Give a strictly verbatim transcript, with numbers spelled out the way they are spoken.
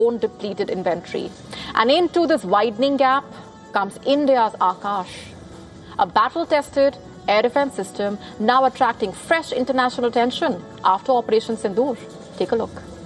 own depleted inventory. And into this widening gap comes India's Akash, a battle-tested air defense system now attracting fresh international attention after Operation Sindoor. Take a look.